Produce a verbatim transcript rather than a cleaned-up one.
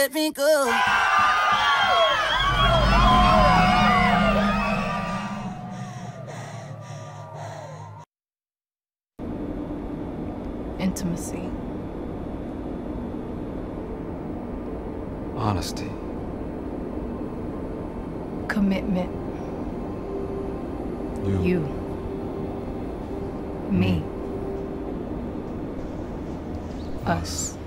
Let me go. Intimacy. Honesty. Commitment. You. You. Me. Us.